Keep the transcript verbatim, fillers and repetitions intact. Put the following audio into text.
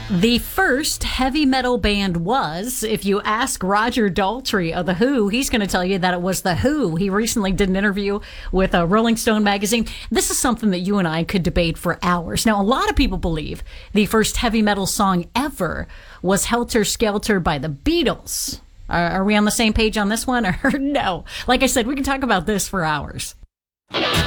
The first heavy metal band was, if you ask Roger Daltrey of The Who, he's going to tell you that it was The Who. He recently did an interview with a Rolling Stone magazine. This is something that you and I could debate for hours. Now, a lot of people believe the first heavy metal song ever was Helter Skelter by the Beatles. Are, are we on the same page on this one, or no? Like I said, we can talk about this for hours.